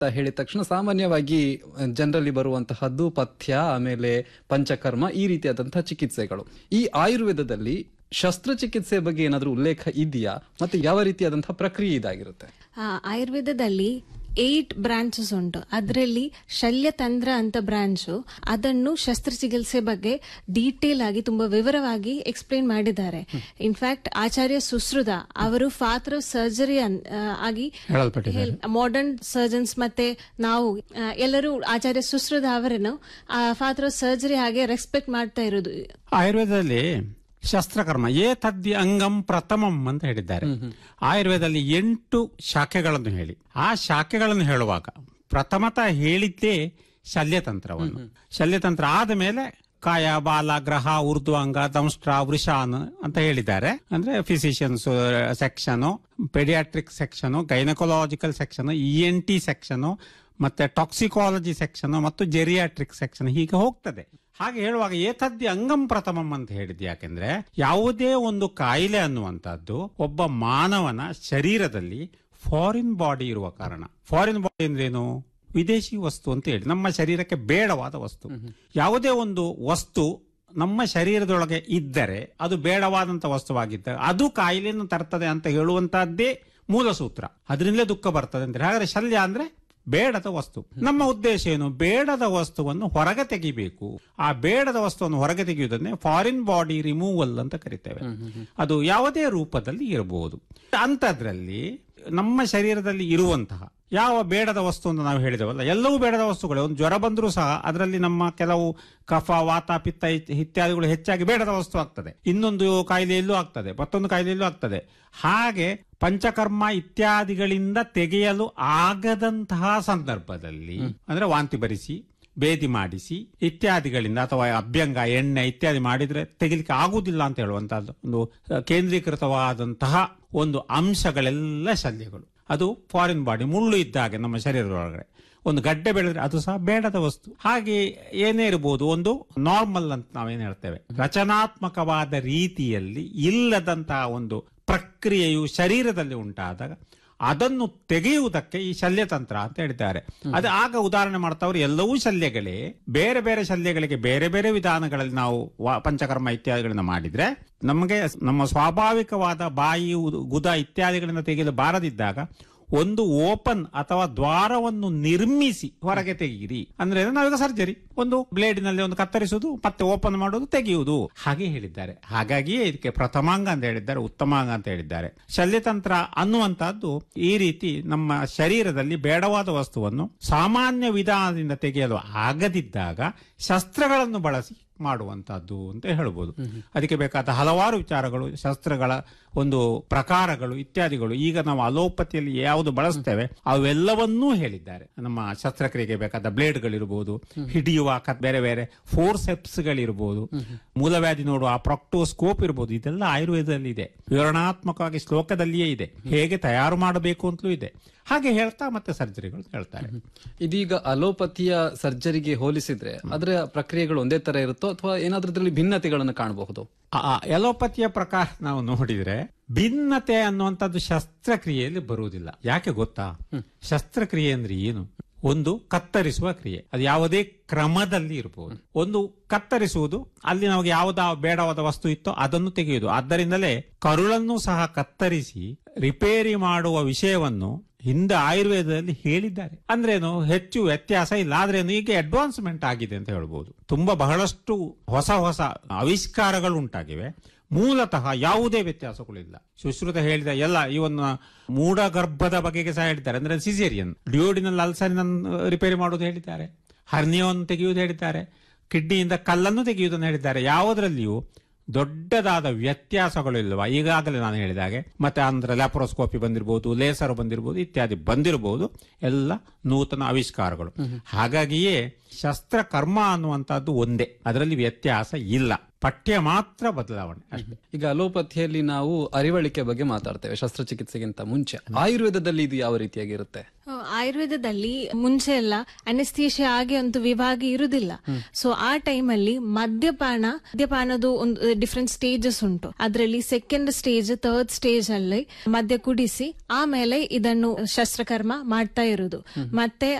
ಹೇಳಿದ ತಕ್ಷಣ ಸಾಮಾನ್ಯವಾಗಿ ಜನರಲ್ಲಿ ಬರುವಂತಹದ್ದು ಪಥ್ಯ, ಆಮೇಲೆ ಪಂಚಕರ್ಮ, ಈ ರೀತಿಯಾದಂತಹ ಚಿಕಿತ್ಸೆಗಳು. ಈ ಆಯುರ್ವೇದದಲ್ಲಿ ಶಸ್ತ್ರಚಿಕಿತ್ಸೆ ಬಗ್ಗೆ ಏನಾದ್ರೂ ಉಲ್ಲೇಖ ಇದೆಯಾ? ಮತ್ತೆ ಯಾವ ರೀತಿಯಾದಂತಹ ಪ್ರಕ್ರಿಯೆ ಇದಾಗಿರುತ್ತೆ? ಆಯುರ್ವೇದದಲ್ಲಿ 8 ಬ್ರಾಂಚಸ್ ಉಂಟು. ಅದರಲ್ಲಿ ಶಲ್ಯತಂತ್ರ ಅಂತ ಬ್ರಾಂಚು, ಅದನ್ನು ಶಸ್ತ್ರಚಿಕಿತ್ಸೆ ಬಗ್ಗೆ ಡೀಟೇಲ್ ಆಗಿ ತುಂಬಾ ವಿವರವಾಗಿ ಎಕ್ಸ್ಪ್ಲೇನ್ ಮಾಡಿದ್ದಾರೆ. ಇನ್ಫ್ಯಾಕ್ಟ್ ಆಚಾರ್ಯ ಸುಶ್ರುತ ಅವರು ಫಾದರ್ ಆಫ್ ಸರ್ಜರಿ ಆಗಿ ಮಾಡರ್ನ್ ಸರ್ಜನ್ಸ್ ಮತ್ತೆ ನಾವು ಎಲ್ಲರೂ ಆಚಾರ್ಯ ಸುಶ್ರುತ ಅವರನ್ನು ಫಾದರ್ ಆಫ್ ಸರ್ಜರಿ ಹಾಗೆ ರೆಸ್ಪೆಕ್ಟ್ ಮಾಡ್ತಾ ಇರೋದು. ಆಯುರ್ವೇದದಲ್ಲಿ ಶಸ್ತ್ರಕರ್ಮ ಏತದ್ಯ ಅಂಗಂ ಪ್ರಥಮಂ ಅಂತ ಹೇಳಿದ್ದಾರೆ. ಆಯುರ್ವೇದದಲ್ಲಿ 8 ಶಾಖೆಗಳನ್ನು ಹೇಳಿ, ಆ ಶಾಖೆಗಳನ್ನು ಹೇಳುವಾಗ ಪ್ರಥಮತಃ ಹೇಳಿದ್ದೇ ಶಲ್ಯತಂತ್ರವನ್ನು. ಶಲ್ಯತಂತ್ರ ಆದ ಮೇಲೆ ಕಾಯ, ಬಾಲ, ಗ್ರಹ, ಊರ್ಧ್ವಾಂಗ, ದಂಷ್ಟ್ರ, ವೃಷಾನ್ ಅಂತ ಹೇಳಿದ್ದಾರೆ. ಅಂದ್ರೆ physicians section, paediatric section, gynaecological section, ENT section, ಮತ್ತೆ ಟಾಕ್ಸಿಕಾಲಜಿ ಸೆಕ್ಷನ್ ಮತ್ತು ಜೆರಿಯಾಟ್ರಿಕ್ ಸೆಕ್ಷನ್, ಹೀಗೆ ಹೋಗ್ತದೆ. ಹಾಗೆ ಹೇಳುವಾಗ ಏತದ್ಯ ಅಂಗಂ ಪ್ರಥಮಂ ಅಂತ ಹೇಳಿದ್ ಯಾಕೆಂದ್ರೆ ಯಾವುದೇ ಒಂದು ಕಾಯಿಲೆ ಅನ್ನುವಂಥದ್ದು ಒಬ್ಬ ಮಾನವನ ಶರೀರದಲ್ಲಿ ಫಾರಿನ್ ಬಾಡಿ ಇರುವ ಕಾರಣ. ಫಾರಿನ್ ಬಾಡಿ ಅಂದ್ರೇನು? ವಿದೇಶಿ ವಸ್ತು ಅಂತ ಹೇಳಿ, ನಮ್ಮ ಶರೀರಕ್ಕೆ ಬೇಡವಾದ ವಸ್ತು. ಯಾವುದೇ ಒಂದು ವಸ್ತು ನಮ್ಮ ಶರೀರದೊಳಗೆ ಇದ್ದರೆ ಅದು ಬೇಡವಾದಂತ ವಸ್ತುವಾಗಿದ್ದರೆ ಅದು ಕಾಯಿಲೆಯನ್ನು ತರ್ತದೆ ಅಂತ ಹೇಳುವಂತಹದ್ದೇ ಮೂಲ ಸೂತ್ರ. ಅದರಿಂದಲೇ ದುಃಖ ಬರ್ತದೆ ಅಂತ. ಹಾಗಾದ್ರೆ ಶಲ್ಯ ಅಂದ್ರೆ ಬೇಡದ ವಸ್ತು. ನಮ್ಮ ಉದ್ದೇಶ ಏನು? ಬೇಡದ ವಸ್ತುವನ್ನು ಹೊರಗೆ ತೆಗಿಬೇಕು. ಆ ಬೇಡದ ವಸ್ತುವನ್ನು ಹೊರಗೆ ತೆಗೆಯುವುದನ್ನೇ ಫಾರಿನ್ ಬಾಡಿ ರಿಮೂವಲ್ ಅಂತ ಕರಿತೇವೆ. ಅದು ಯಾವುದೇ ರೂಪದಲ್ಲಿ ಇರಬಹುದು. ಅಂತದ್ರಲ್ಲಿ ನಮ್ಮ ಶರೀರದಲ್ಲಿ ಇರುವಂತಹ ಯಾವ ಬೇಡದ ವಸ್ತು ಅಂತ ನಾವು ಹೇಳಿದೆವಲ್ಲ, ಎಲ್ಲವೂ ಬೇಡದ ವಸ್ತುಗಳೇ. ಒಂದು ಜ್ವರ ಬಂದರೂ ಸಹ ಅದರಲ್ಲಿ ನಮ್ಮ ಕೆಲವು ಕಫ, ವಾತ, ಪಿತ್ತ ಇತ್ಯಾದಿಗಳು ಹೆಚ್ಚಾಗಿ ಬೇಡದ ವಸ್ತು ಆಗ್ತದೆ. ಇನ್ನೊಂದು ಕಾಯಿಲೆಯಲ್ಲೂ ಆಗ್ತದೆ, ಮತ್ತೊಂದು ಕಾಯಿಲೆಯಲ್ಲೂ ಆಗ್ತದೆ. ಹಾಗೆ ಪಂಚಕರ್ಮ ಇತ್ಯಾದಿಗಳಿಂದ ತೆಗೆಯಲು ಆಗದಂತಹ ಸಂದರ್ಭದಲ್ಲಿ, ಅಂದ್ರೆ ವಾಂತಿ ಬರಿಸಿ, ಬೇದಿ ಮಾಡಿಸಿ ಇತ್ಯಾದಿಗಳಿಂದ ಅಥವಾ ಅಭ್ಯಂಗ, ಎಣ್ಣೆ ಇತ್ಯಾದಿ ಮಾಡಿದ್ರೆ ತೆಗಿಲಿಕ್ಕೆ ಆಗುದಿಲ್ಲ ಅಂತ ಹೇಳುವಂತಹದ್ದು ಒಂದು ಕೇಂದ್ರೀಕೃತವಾದಂತಹ ಒಂದು ಅಂಶಗಳೆಲ್ಲ ಶಲ್ಯಗಳು. ಅದು ಫಾರಿನ್ ಬಾಡಿ, ಮುಳ್ಳು ಇದ್ದಾಗೆ ನಮ್ಮ ಶರೀರದೊಳಗಡೆ ಒಂದು ಗಡ್ಡೆ ಬೆಳೆದ್ರೆ ಅದು ಸಹ ಬೇಡದ ವಸ್ತು. ಹಾಗೆ ಏನೇ ಇರಬಹುದು, ಒಂದು ನಾರ್ಮಲ್ ಅಂತ ನಾವೇನ್ ಹೇಳ್ತೇವೆ, ರಚನಾತ್ಮಕವಾದ ರೀತಿಯಲ್ಲಿ ಇಲ್ಲದಂತಹ ಒಂದು ಪ್ರಕ್ರಿಯೆಯು ಶರೀರದಲ್ಲಿ ಉಂಟಾದಾಗ ಅದನ್ನು ತೆಗೆಯುವುದಕ್ಕೆ ಈ ಶಲ್ಯತಂತ್ರ ಅಂತ ಹೇಳಿದ್ದಾರೆ. ಅದು ಆಗ ಉದಾಹರಣೆ ಮಾಡ್ತಾವ್ರು ಎಲ್ಲವೂ ಶಲ್ಯಗಳೇ. ಬೇರೆ ಬೇರೆ ಶಲ್ಯಗಳಿಗೆ ಬೇರೆ ಬೇರೆ ವಿಧಾನಗಳಲ್ಲಿ ನಾವು ಪಂಚಕರ್ಮ ಇತ್ಯಾದಿಗಳಿಂದ ಮಾಡಿದ್ರೆ ನಮಗೆ ನಮ್ಮ ಸ್ವಾಭಾವಿಕವಾದ ಬಾಯಿ, ಗುದ ಇತ್ಯಾದಿಗಳಿಂದ ತೆಗೆಯಲು ಬಾರದಿದ್ದಾಗ ಒಂದು ಓಪನ್ ಅಥವಾ ದ್ವಾರವನ್ನು ನಿರ್ಮಿಸಿ ಹೊರಗೆ ತೆಗೀರಿ. ಅಂದ್ರೆ ನಾವೀಗ ಸರ್ಜರಿ, ಒಂದು ಬ್ಲೇಡಿನಲ್ಲಿ ಒಂದು ಕತ್ತರಿಸುವುದು, ಮತ್ತೆ ಓಪನ್ ಮಾಡುವುದು, ತೆಗೆಯುವುದು, ಹಾಗೆ ಹೇಳಿದ್ದಾರೆ. ಹಾಗಾಗಿಯೇ ಇದಕ್ಕೆ ಪ್ರಥಮಾಂಗ ಅಂತ ಹೇಳಿದ್ದಾರೆ, ಉತ್ತಮಾಂಗ ಅಂತ ಹೇಳಿದ್ದಾರೆ. ಶಲ್ಯತಂತ್ರ ಅನ್ನುವಂತಹದ್ದು ಈ ರೀತಿ ನಮ್ಮ ಶರೀರದಲ್ಲಿ ಬೇಡವಾದ ವಸ್ತುವನ್ನು ಸಾಮಾನ್ಯ ವಿಧಾನದಿಂದ ತೆಗೆಯಲು ಆಗದಿದ್ದಾಗ ಶಸ್ತ್ರಗಳನ್ನು ಬಳಸಿ ಮಾಡುವಂತಹದ್ದು ಅಂತ ಹೇಳ್ಬೋದು. ಅದಕ್ಕೆ ಬೇಕಾದ ಹಲವಾರು ವಿಚಾರಗಳು, ಶಸ್ತ್ರಗಳ ಒಂದು ಪ್ರಕಾರಗಳು ಇತ್ಯಾದಿಗಳು ಈಗ ನಾವು ಅಲೋಪತಿಯಲ್ಲಿ ಯಾವುದು ಬಳಸ್ತೇವೆ ಅವೆಲ್ಲವನ್ನೂ ಹೇಳಿದ್ದಾರೆ. ನಮ್ಮ ಶಸ್ತ್ರಕ್ರಿಯೆಗೆ ಬೇಕಾದ ಬ್ಲೇಡ್ಗಳಿರ್ಬೋದು, ಹಿಡಿಯುವ ಬೇರೆ ಬೇರೆ ಫೋರ್ಸೆಪ್ಸ್ಗಳಿರ್ಬೋದು, ಮೂಲವ್ಯಾಧಿ ನೋಡುವ ಪ್ರಾಕ್ಟೋಸ್ಕೋಪ್ ಇರ್ಬೋದು, ಇದೆಲ್ಲ ಆಯುರ್ವೇದದಲ್ಲಿ ಇದೆ. ವಿವರಣಾತ್ಮಕವಾಗಿ ಶ್ಲೋಕದಲ್ಲಿಯೇ ಇದೆ. ಹೇಗೆ ತಯಾರು ಮಾಡಬೇಕು ಅಂತಲೂ ಇದೆ. ಹಾಗೆ ಹೇಳ್ತಾ ಮತ್ತೆ ಸರ್ಜರಿಗಳು ಹೇಳ್ತಾರೆ. ಇದೀಗ ಅಲೋಪತಿಯ ಸರ್ಜರಿಗೆ ಹೋಲಿಸಿದ್ರೆ ಅದರ ಪ್ರಕ್ರಿಯೆಗಳು ಒಂದೇ ತರ ಇರುತ್ತೋ ಅಥವಾ ಏನಾದ್ರೂ ಭಿನ್ನತೆಗಳನ್ನು ಕಾಣಬಹುದು? ಅಲೋಪತಿಯ ಪ್ರಕಾರ ನಾವು ನೋಡಿದ್ರೆ ಭಿನ್ನತೆ ಅನ್ನುವಂಥದ್ದು ಶಸ್ತ್ರಕ್ರಿಯೆಯಲ್ಲಿ ಬರುವುದಿಲ್ಲ. ಯಾಕೆ ಗೊತ್ತಾ? ಶಸ್ತ್ರಕ್ರಿಯೆ ಅಂದ್ರೆ ಏನು? ಒಂದು ಕತ್ತರಿಸುವ ಕ್ರಿಯೆ, ಅದು ಯಾವುದೇ ಕ್ರಮದಲ್ಲಿ ಇರಬಹುದು. ಒಂದು ಕತ್ತರಿಸುವುದು, ಅಲ್ಲಿ ನಮಗೆ ಯಾವುದ ಬೇಡವಾದ ವಸ್ತು ಇತ್ತೋ ಅದನ್ನು ತೆಗೆಯುವುದು. ಆದ್ದರಿಂದಲೇ ಕರುಳನ್ನು ಸಹ ಕತ್ತರಿಸಿ ರಿಪೇರಿ ಮಾಡುವ ವಿಷಯವನ್ನು ಹಿಂದೆ ಆಯುರ್ವೇದದಲ್ಲಿ ಹೇಳಿದ್ದಾರೆ. ಅಂದ್ರೇನು? ಹೆಚ್ಚು ವ್ಯತ್ಯಾಸ ಇಲ್ಲ, ಆದ್ರೇನು ಈಗ ಅಡ್ವಾನ್ಸ್ಮೆಂಟ್ ಆಗಿದೆ ಅಂತ ಹೇಳ್ಬೋದು. ತುಂಬಾ ಬಹಳಷ್ಟು ಹೊಸ ಹೊಸ ಆವಿಷ್ಕಾರಗಳು ಉಂಟಾಗಿವೆ. ಮೂಲತಃ ಯಾವುದೇ ವ್ಯತ್ಯಾಸಗಳಿಲ್ಲ. ಸುಶ್ರುತ ಹೇಳಿದ ಎಲ್ಲ, ಇವನ್ನ ಮೂಢ ಗರ್ಭದ ಬಗೆಗೆ ಸಹ ಹೇಳಿದ್ದಾರೆ. ಅಂದ್ರೆ ಸಿಸೇರಿಯನ್, ಡಿಯೋಡಿನಲ್ ಅಲ್ಸರಿನ ರಿಪೇರಿ ಮಾಡುವುದು ಹೇಳಿದ್ದಾರೆ, ಹರ್ನಿಯೋನ್ ತೆಗೆಯುವುದು ಹೇಳಿದ್ದಾರೆ, ಕಿಡ್ನಿಯಿಂದ ಕಲ್ಲನ್ನು ತೆಗೆಯುವುದನ್ನು ಹೇಳಿದ್ದಾರೆ. ಯಾವುದರಲ್ಲಿಯೂ ದೊಡ್ಡದಾದ ವ್ಯತ್ಯಾಸಗಳಿಲ್ವಾ? ಈಗಾಗಲೇ ನಾನು ಹೇಳಿದಾಗೆ ಮತ್ತೆ ಅಂದ್ರೆ ಲ್ಯಾಪ್ರೋಸ್ಕೋಪಿ ಬಂದಿರಬಹುದು, ಲೇಸರ್ ಬಂದಿರಬಹುದು, ಇತ್ಯಾದಿ ಬಂದಿರಬಹುದು. ಎಲ್ಲ ನೂತನ ಆವಿಷ್ಕಾರಗಳು. ಹಾಗಾಗಿಯೇ ಶಸ್ತ್ರಕರ್ಮ ಅನ್ನುವಂಥದ್ದು ಒಂದೇ, ಅದರಲ್ಲಿ ವ್ಯತ್ಯಾಸ ಇಲ್ಲ. ಪಠ್ಯ ಮಾತ್ರ ಬದಲಾವಣೆ ಅಷ್ಟೇ. ಈಗ ಅಲೋಪಥಿಯಲ್ಲಿ ನಾವು ಅರಿವಳಿಕೆ ಬಗ್ಗೆ ಮಾತಾಡ್ತೇವೆ ಶಸ್ತ್ರಚಿಕಿತ್ಸೆಗಿಂತ ಮುಂಚೆ. ಆಯುರ್ವೇದದಲ್ಲಿ ಇದು ಯಾವ ರೀತಿಯಾಗಿರುತ್ತೆ? ಆಯುರ್ವೇದದಲ್ಲಿ ಮುಂಚೆ ಎಲ್ಲ ಅನೆಸ್ಥಿಷಿಯಾ ಆಗಿ ಒಂದು ವಿಭಾಗ ಇರುವುದಿಲ್ಲ. ಸೊ ಆ ಟೈಮಲ್ಲಿ ಮದ್ಯಪಾನದ ಒಂದು ಡಿಫ್ರೆಂಟ್ ಸ್ಟೇಜಸ್ ಉಂಟು. ಅದರಲ್ಲಿ ಸೆಕೆಂಡ್ ಸ್ಟೇಜ್, ಥರ್ಡ್ ಸ್ಟೇಜ್ ಅಲ್ಲಿ ಮದ್ಯ ಕುಡಿಸಿ ಆಮೇಲೆ ಇದನ್ನು ಶಸ್ತ್ರಕರ್ಮ ಮಾಡ್ತಾ ಇರುವುದು. ಮತ್ತೆ